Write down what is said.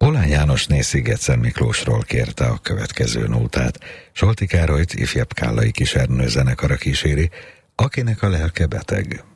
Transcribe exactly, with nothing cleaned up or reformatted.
Oláh Jánosné Sziget-Szent Miklósról kérte a következő nótát. Solti Károlyt ifjabb kállai kisernő zenekara kíséri, akinek a lelke beteg.